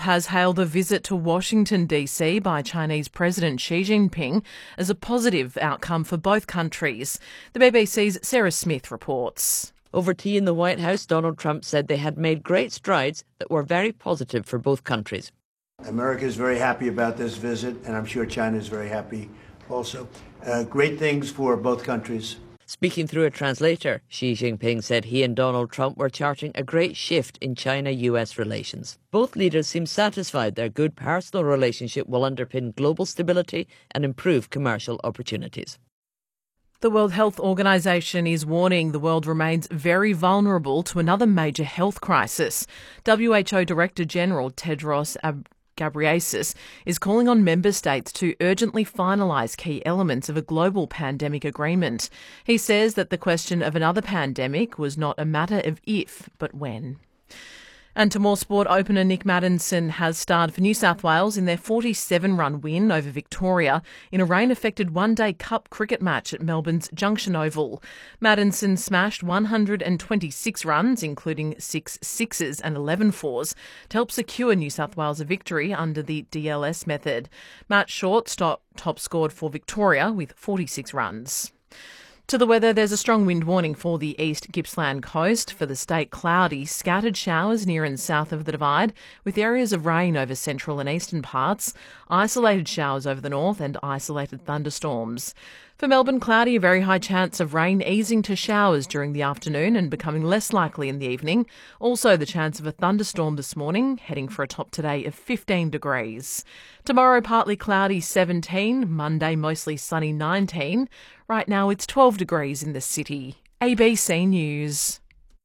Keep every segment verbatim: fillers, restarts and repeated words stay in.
has hailed a visit to Washington D C by Chinese President Xi Jinping as a positive outcome for both countries. The B B C's Sarah Smith reports. Over tea in the White House, Donald Trump said they had made great strides that were very positive for both countries. America is very happy about this visit, and I'm sure China is very happy also. Uh, great things for both countries. Speaking through a translator, Xi Jinping said he and Donald Trump were charting a great shift in China U S relations. Both leaders seem satisfied their good personal relationship will underpin global stability and improve commercial opportunities. The World Health Organization is warning the world remains very vulnerable to another major health crisis. W H O Director General Tedros Ab- Ghebreyesus is calling on member states to urgently finalise key elements of a global pandemic agreement. He says that the question of another pandemic was not a matter of if, but when. And to more sport, opener Nick Maddinson has starred for New South Wales in their forty-seven run win over Victoria in a rain-affected one-day cup cricket match at Melbourne's Junction Oval. Maddinson smashed one hundred twenty-six runs, including six sixes and eleven fours, to help secure New South Wales a victory under the D L S method. Matt Short top, top scored for Victoria with forty-six runs. To the weather, there's a strong wind warning for the east Gippsland coast. For the state, cloudy, scattered showers near and south of the Divide, with areas of rain over central and eastern parts, isolated showers over the north and isolated thunderstorms. For Melbourne, cloudy, a very high chance of rain easing to showers during the afternoon and becoming less likely in the evening. Also the chance of a thunderstorm this morning, heading for a top today of fifteen degrees. Tomorrow, partly cloudy, seventeen. Monday, mostly sunny, nineteen. Right now, it's twelve degrees in the city. A B C News.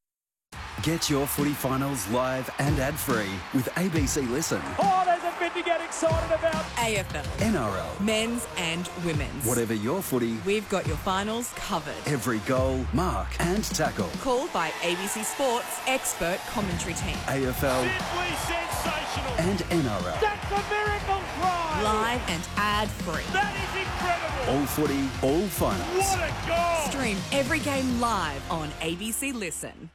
Get your footy finals live and ad-free with A B C Listen. Oh, there's a bit to get excited about. A F L, N R L, men's and women's. Whatever your footy, we've got your finals covered. Every goal, mark and tackle. Called by A B C Sports expert commentary team. A F L Simply sensational. And N R L. That's a miracle try. Live and ad-free. That is incredible. All footy, all finals. What a goal. Stream every game live on A B C Listen.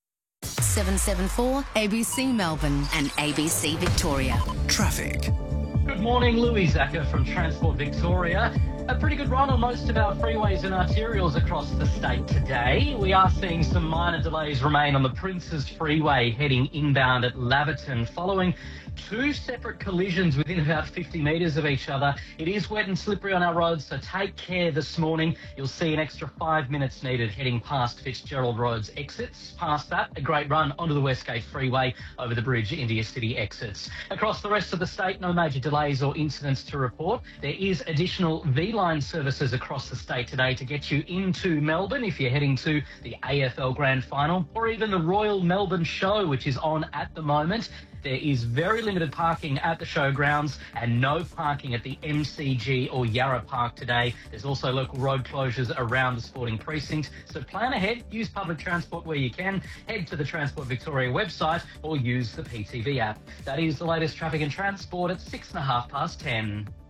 seven seven four A B C Melbourne and A B C Victoria. Traffic. Good morning, Louis Zacker from Transport Victoria. A pretty good run on most of our freeways and arterials across the state today. We are seeing some minor delays remain on the Princes Freeway heading inbound at Laverton following two separate collisions within about fifty metres of each other. It is wet and slippery on our roads, so take care this morning. You'll see an extra five minutes needed heading past Fitzgerald Road's exits. Past that, a great run onto the Westgate Freeway over the bridge into your city exits. Across the rest of the state, no major delays or incidents to report. There is additional V-Line services across the state today to get you into Melbourne if you're heading to the A F L Grand Final or even the Royal Melbourne Show, which is on at the moment. There is very limited parking at the showgrounds and no parking at the M C G or Yarra Park today. There's also local road closures around the sporting precinct. So plan ahead, use public transport where you can, head to the Transport Victoria website or use the P T V app. That is the latest traffic and transport at six and a half past ten.